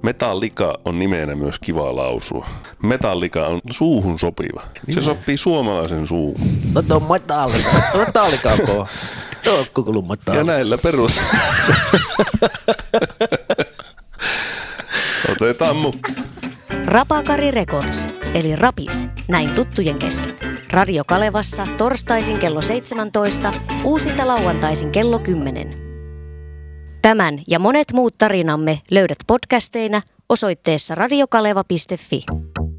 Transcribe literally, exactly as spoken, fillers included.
Metallica on nimenä myös kiva lausua. Metallica on suuhun sopiva. Se sopii suomalaisen suuhun. No tuo on Metallica. Metallica on kova. Tuo on koko Metallica. Ja näillä perus. Otetaan mukaan. Rapakari Records, eli Rapis, näin tuttujen kesken. Radio Kalevassa torstaisin kello seitsemäntoista, uusinta lauantaisin kello kymmenen. Tämän ja monet muut tarinamme löydät podcasteina osoitteessa radiokaleva piste fi.